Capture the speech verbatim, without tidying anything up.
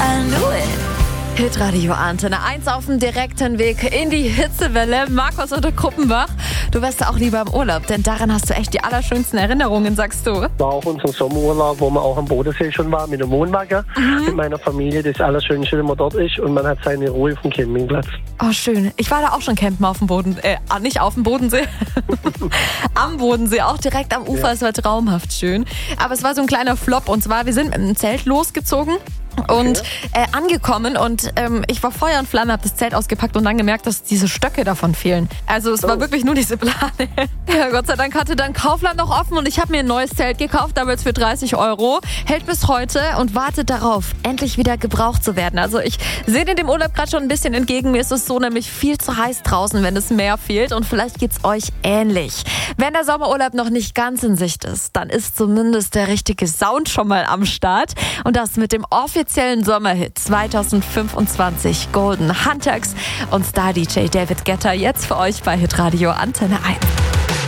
I knew it. Hitradio Antenne eins auf dem direkten Weg in die Hitzewelle. Markus oder Kruppenbach, du wärst auch lieber im Urlaub, denn daran hast du echt die allerschönsten Erinnerungen, sagst du. War auch unser Sommerurlaub, wo man auch am Bodensee schon war, mit dem Wohnwagen, mhm. mit meiner Familie. Das Allerschönste, wenn man dort ist und man hat seine Ruhe auf dem Campingplatz. Oh, schön. Ich war da auch schon campen auf dem Bodensee, äh, nicht auf dem Bodensee, am Bodensee, auch direkt am Ufer. Ja. Es war traumhaft schön. Aber es war so ein kleiner Flop und zwar, wir sind mit einem Zelt losgezogen. Und äh, angekommen und ähm, ich war Feuer und Flamme, hab das Zelt ausgepackt und dann gemerkt, dass diese Stöcke davon fehlen. Also es oh. war wirklich nur diese Plane. Ja, Gott sei Dank hatte dann Kaufland noch offen und ich habe mir ein neues Zelt gekauft, damals für dreißig Euro. Hält bis heute und wartet darauf, endlich wieder gebraucht zu werden. Also ich sehe dem Urlaub gerade schon ein bisschen entgegen. Mir ist es so nämlich viel zu heiß draußen, wenn das Meer fehlt und vielleicht geht's euch ähnlich. Wenn der Sommerurlaub noch nicht ganz in Sicht ist, dann ist zumindest der richtige Sound schon mal am Start und das mit dem offiziellen Sommerhit zwanzig fünfundzwanzig Golden Huntax und Star-D J David Guetta jetzt für euch bei Hitradio Antenne eins.